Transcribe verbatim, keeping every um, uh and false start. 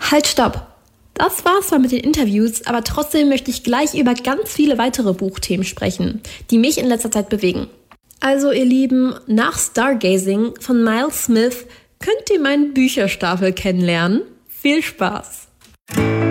Halt, stopp! Das war's zwar mit den Interviews, aber trotzdem möchte ich gleich über ganz viele weitere Buchthemen sprechen, die mich in letzter Zeit bewegen. Also ihr Lieben, nach Stargazing von Miles Smith könnt ihr meinen Bücherstapel kennenlernen. Viel Spaß!